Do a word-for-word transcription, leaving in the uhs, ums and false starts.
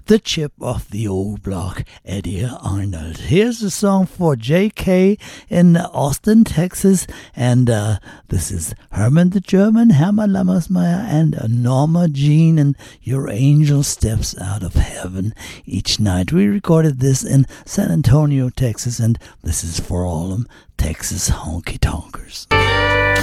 the chip off the old block, Eddie Arnold. Here's a song for J K in Austin, Texas, and uh, this is Herman the German, Hammer Lammersmeyer, and uh, Norma Jean, and Your Angel Steps Out of Heaven each night. We recorded this in San Antonio, Texas, and this is for all them Texas honky tonkers.